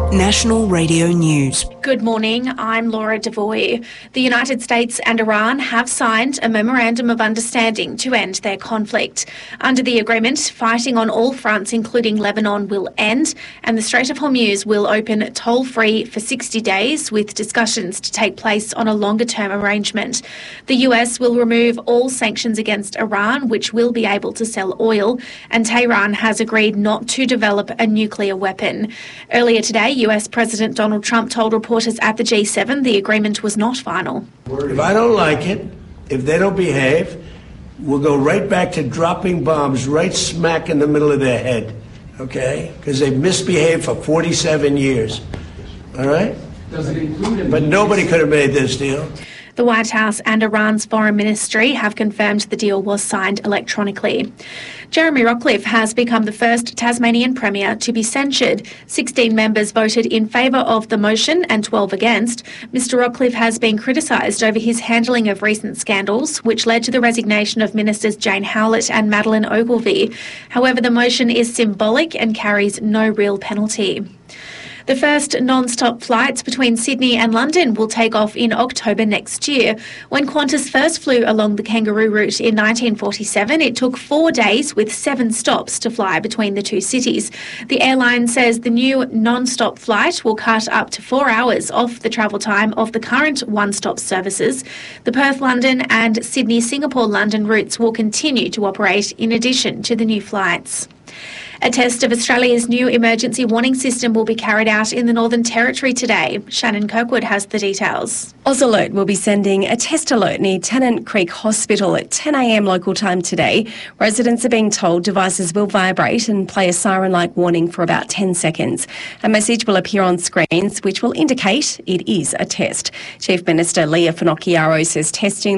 National Radio News. Good morning, I'm Laura Devoy. The United States and Iran have signed a memorandum of understanding to end their conflict. Under the agreement, fighting on all fronts, including Lebanon, will end, and the Strait of Hormuz will open toll-free for 60 days, with discussions to take place on a longer-term arrangement. The US will remove all sanctions against Iran, which will be able to sell oil, and Tehran has agreed not to develop a nuclear weapon. Earlier today, US President Donald Trump told reporters at the G7 the agreement was not final. If I don't like it, if they don't behave, we'll go right back to dropping bombs right smack in the middle of their head, okay? Because they've misbehaved for 47 years, all right? But nobody could have made this deal. The White House and Iran's foreign ministry have confirmed the deal was signed electronically. Jeremy Rockliff has become the first Tasmanian Premier to be censured. 16 members voted in favour of the motion and 12 against. Mr Rockliff has been criticised over his handling of recent scandals, which led to the resignation of Ministers Jane Howlett and Madeleine Ogilvie. However, the motion is symbolic and carries no real penalty. The first non-stop flights between Sydney and London will take off in October next year. When Qantas first flew along the Kangaroo route in 1947, it took 4 days with 7 stops to fly between the two cities. The airline says the new non-stop flight will cut up to 4 hours off the travel time of the current one-stop services. The Perth-London and Sydney-Singapore-London routes will continue to operate in addition to the new flights. A test of Australia's new emergency warning system will be carried out in the Northern Territory today. Shannon Kirkwood has the details. AusAlert will be sending a test alert near Tennant Creek Hospital at 10 a.m. local time today. Residents are being told devices will vibrate and play a siren-like warning for about 10 seconds. A message will appear on screens which will indicate it is a test. Chief Minister Leah Finocchiaro says testing